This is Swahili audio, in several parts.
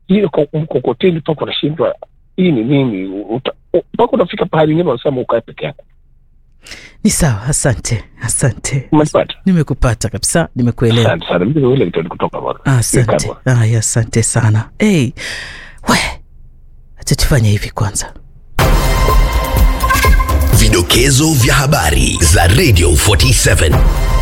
hiyo mkokoteni pako unashindwa hii ni nini, pako unafika pahali nyingine unasema ukae peke yako. Ni sawa, asante. Umepata? Nimekupata kabisa, nimekuelewa. Asante sana, mimi wile kitu kutoka bwana. Asante. Asante sana. Acha tufanye hivi kwanza. Vidokezo vya habari za Radio 47.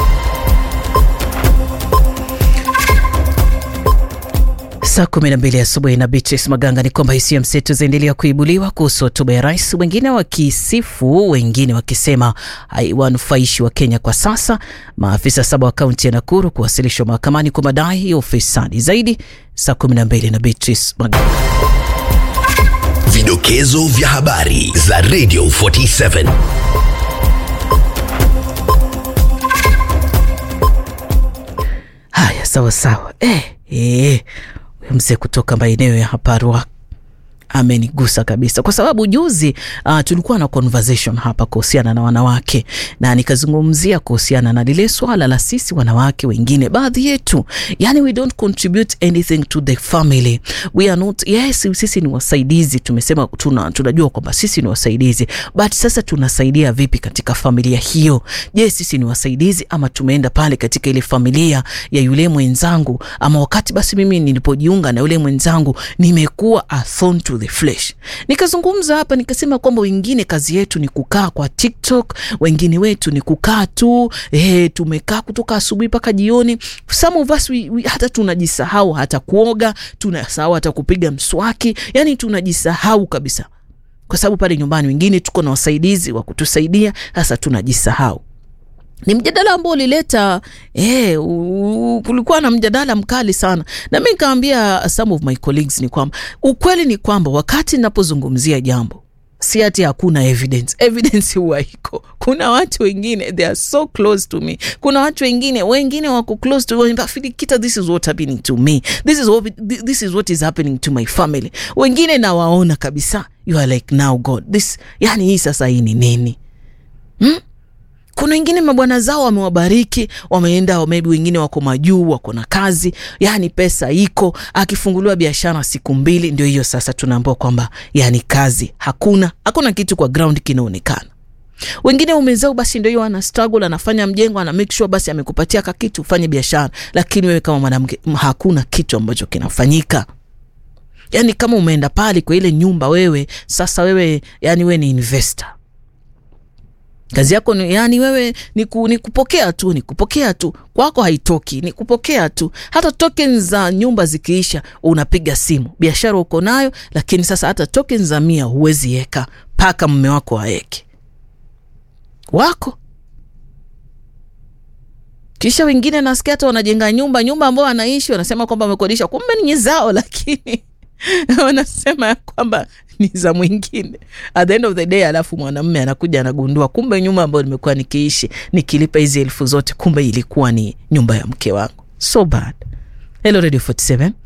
Saa 12 asubuhi na Beatrice Maganga. Ni kwamba hisia mseto zaendelea kuibuliwa kuhusu hotuba ya rais, wengine wakisifu, wengine wakisema haiwanufaishi wa Kenya kwa sasa. Maafisa 7 wa kaunti ya Nakuru kuwasilishwa mahakamani kwa madai ya ufisadi. Zaidi saa 12 na Beatrice Maganga. Vidokezo vya habari za Radio 47. Haya, sawa. Mzee kutoka maeneo ya hapa Ruaka amenigusa kabisa, kwa sababu juzi tulikuwa na conversation hapa kuhusiana na wanawake, na nikazungumzia kuhusiana na lile swala la sisi wanawake wengine, baadhi yetu, yani we don't contribute anything to the family. We are not, yes, sisi ni wasaidizi, tumesema tunajua kwamba sisi ni wasaidizi, but sasa tunasaidia vipi katika familia hiyo? Je, sisi ni wasaidizi ama tumeenda pale katika ile familia ya yule mwenzangu, ama wakati basi mimi nilipojiunga na yule mwenzangu nimekuwa a thorn to the flesh. Nikazungumza hapa nikasema kwamba wengine kazi yetu ni kukaa kwa TikTok, wengine wetu ni kukaa tu, tumekaa kutoka asubuhi mpaka jioni. Some of us we hata tunajisahau hata kuoga, tunasahau hata kupiga mswaki, yani tunajisahau kabisa. Kwa sababu pale nyumbani wengine tuko na wasaidizi wa kutusaidia, sasa tunajisahau. Ni mjadala ambao ulileta kulikuwa na mjadala mkali sana, na mimi nikaambia some of my colleagues ni kwamba ukweli ni kwamba wakati ninapozungumzia jambo si ati hakuna evidence huwa iko. Kuna watu wengine they are so close to me, kuna watu wengine wako close to me, Filikita, this is what happening to me, this is what is happening to my family. Wengine na waona kabisa, you are like, now God, this yani hii sasa hii ni nini? Kuna wengine mabwana zao wamewabariki, wameenda, maybe wengine wako majuu, wako na kazi, yani pesa iko, akifunguliwa biashara siku 2 ndio hiyo sasa tunaambiwa kwamba yani kazi hakuna kitu kwa ground kinaonekana. Wengine umezao basi ndio hiyo ana struggle, anafanya mjengo, ana make sure basi amekupatia kitu ufanye biashara, lakini wewe kama mwanamke hakuna kitu ambacho kinafanyika. Yani kama umeenda pale kwa ile nyumba, wewe sasa yani wewe ni investor. Kazi yako ni yani wewe ni kupokea tu. Kwako haitoki, ni kupokea tu. Hata tokens za nyumba zikiisha unapiga simu. Biashara uko nayo, lakini sasa hata tokens za 100 huwezi weka paka mume wako aeke. Wako. Kisha wengine nasikia hata wanajenga nyumba ambao wanaishi, wanasema kwamba wamekodisha, kumbe ni zao, lakini wanasema kwamba ni za mwingine. At the end of the day, alafu mwanamume anakuja anagundua kumbe nyumba ambayo nimekuwa nikiishi nikilipa hizi 1000 zote, kumbe ilikuwa ni nyumba ya mke wangu. So bad. Hello Radio 47.